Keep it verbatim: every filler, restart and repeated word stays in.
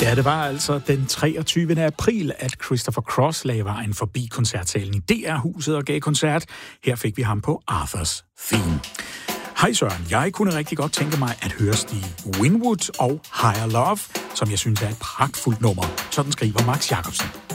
Ja, det var altså den treogtyvende april, at Christopher Cross lagde vejen forbi koncertsalen i D R-huset og gav koncert. Her fik vi ham på Arthurs Theme. Hej Søren, jeg kunne rigtig godt tænke mig at høre Steve Winwood og Higher Love, som jeg synes er et pragtfuldt nummer. Sådan skriver Max Jacobsen.